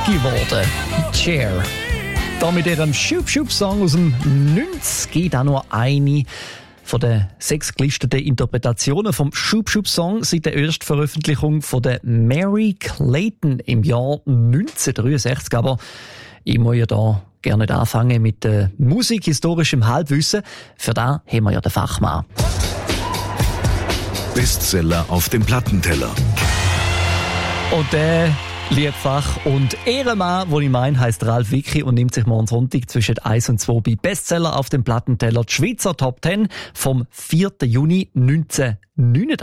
geworden. Cher. Da mit ihrem Schub-Schub-Song aus dem 90 geht auch nur eine von den 6 gelisteten Interpretationen vom Schub-Schub-Song seit der Erstveröffentlichung von der Mary Clayton im Jahr 1963. Aber ich muss ja da gerne nicht anfangen mit musikhistorischem Halbwissen. Für das haben wir ja den Fachmann. Bestseller auf dem Plattenteller. Und der Liebfach und Ehrenmann, wo ich meine, heisst Ralf Wicki und nimmt sich morgen Sonntag zwischen 1 und 2 bei Bestseller auf dem Plattenteller die Schweizer Top 10 vom 4. Juni 1989.